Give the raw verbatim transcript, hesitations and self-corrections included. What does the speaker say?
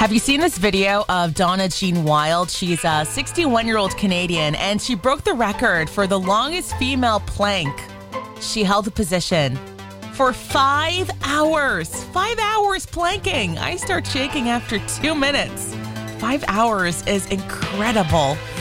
Have you seen this video of Donna Jean Wild? She's a sixty-one-year-old Canadian, and she broke the record for the longest female plank. She held the position for five hours. Five hours planking. I start shaking after two minutes. Five hours is incredible.